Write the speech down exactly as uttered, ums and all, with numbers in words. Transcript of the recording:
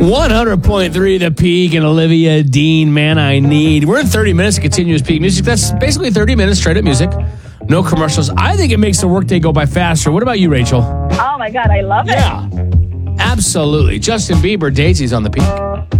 one hundred point three The Peak and Olivia Dean, Man I Need. We're in thirty minutes of continuous peak music. That's basically thirty minutes straight up music. No commercials. I think it makes the workday go by faster. What about you, Rachel? Oh, my God. I love it. Yeah, absolutely. Justin Bieber, Daisy's on The Peak.